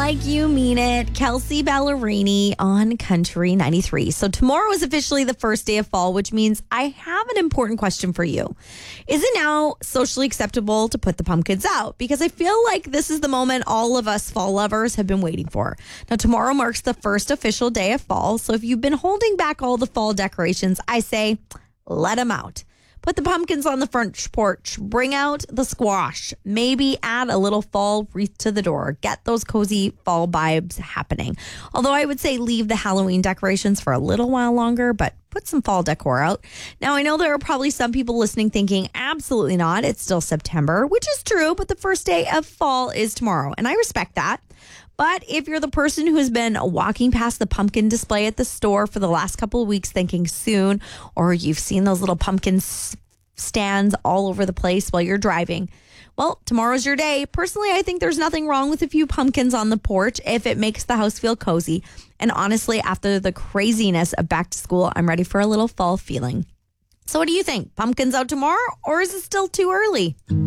like you mean it. Kelsey Ballerini on Country 93. So tomorrow is officially the first day of fall, which means I have an important question for you. Is it now socially acceptable to put the pumpkins out? Because I feel like this is the moment all of us fall lovers have been waiting for. Now, tomorrow marks the first official day of fall. So if you've been holding back all the fall decorations, I say, let them out. Put the pumpkins on the front porch. Bring out the squash. Maybe add a little fall wreath to the door. Get those cozy fall vibes happening. Although I would say leave the Halloween decorations for a little while longer, but put some fall decor out. Now, I know there are probably some people listening thinking, absolutely not. It's still September, which is true, but the first day of fall is tomorrow. And I respect that. But if you're the person who has been walking past the pumpkin display at the store for the last couple of weeks thinking soon, or you've seen those little pumpkin stands all over the place while you're driving, well, tomorrow's your day. Personally, I think there's nothing wrong with a few pumpkins on the porch if it makes the house feel cozy. And honestly, after the craziness of back to school, I'm ready for a little fall feeling. So what do you think? Pumpkins out tomorrow, or is it still too early?